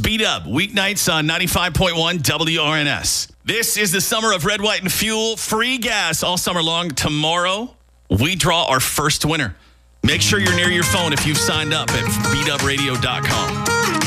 B-Dub, weeknights on 95.1 WRNS. This is the summer of Red, White, and Fuel. Free gas all summer long. Tomorrow, we draw our first winner. Make sure you're near your phone if you've signed up at bdubradio.com.